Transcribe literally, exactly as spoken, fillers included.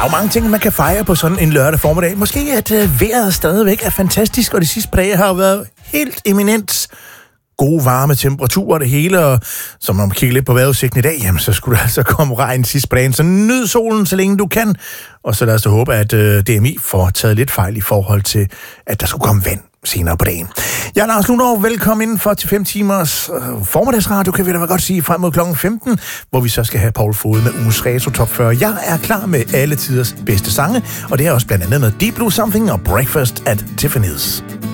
jo mange ting, man kan fejre på sådan en lørdag formiddag. Måske at øh, vejret stadigvæk er fantastisk, og de sidste par dage har jo været helt eminent gode varme temperaturer det hele, og så når man kigger lidt på vejrudsigten i dag, jamen så skulle der altså komme regn sidst på dagen, så nyd solen, så længe du kan. Og så lad os da håbe, at øh, D M I får taget lidt fejl i forhold til, at der skulle komme vand senere på dagen. Jeg er Lars Lundov, velkommen inden for til fem timers øh, formiddagsradio, kan vi da godt sige, frem mod klokken femten, hvor vi så skal have Paul Fode med ugens Retro Top fyrre. Jeg er klar med alle tiders bedste sange, og det er også blandt andet med Deep Blue Something og Breakfast at Tiffany's.